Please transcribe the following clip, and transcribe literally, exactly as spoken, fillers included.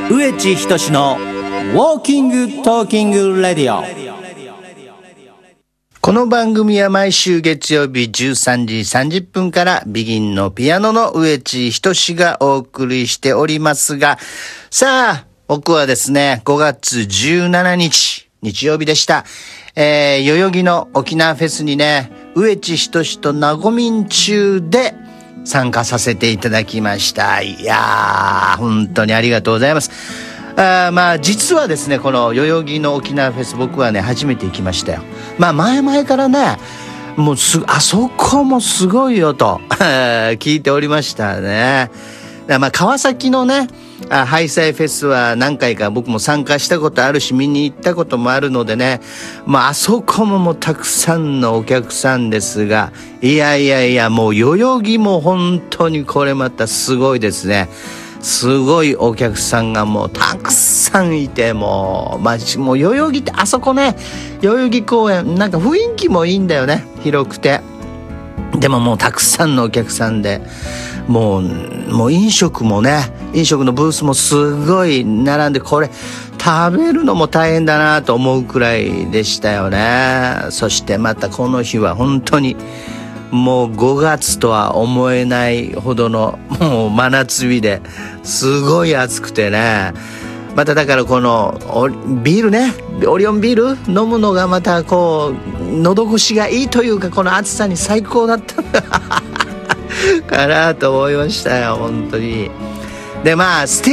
植地仁のウォーキングトーキングレディオ。 この番組は毎週月曜日じゅうさんじさんじゅっぷんからビギンのピアノの植地仁がお送りしておりますが、さあ僕はですねごがつじゅうしちにち日曜日でした。えー、代々木の沖縄フェスにね植地仁となごみん中で参加させていただきました。いやー本当にありがとうございます。あまあ実はですねこの代々木の沖縄フェス僕はね初めて行きましたよ。まあ前々からねもうすあそこもすごいよと聞いておりましたね。まあ川崎のねあハイサイフェスは何回か僕も参加したことあるし見に行ったこともあるのでね、まああそこももうたくさんのお客さんですが、いやいやいやもう代々木も本当にこれまたすごいですね。すごいお客さんがもうたくさんいて、もう、まあ、もう代々木ってあそこね代々木公園なんか雰囲気もいいんだよね、広くて。でももうたくさんのお客さんでもうもう飲食もね飲食のブースもすごい並んで、これ食べるのも大変だなと思うくらいでしたよね。そしてまたこの日は本当にもうごがつとは思えないほどのもう真夏日ですごい暑くてね、まただからこのビールねオリオンビール飲むのがまたこう喉越しがいいというか、この暑さに最高だったんだかなと思いましたよ本当に。でまあステ